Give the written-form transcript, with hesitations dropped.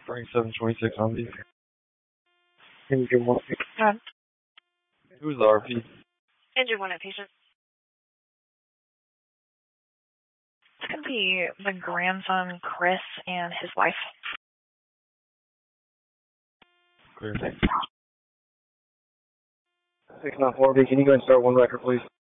Frank 726 on V. Engine 1. Who's the RP? Engine 1 at patient. It's going to be the grandson, Chris, and his wife. Clear. 694B, can you go and start one record, please?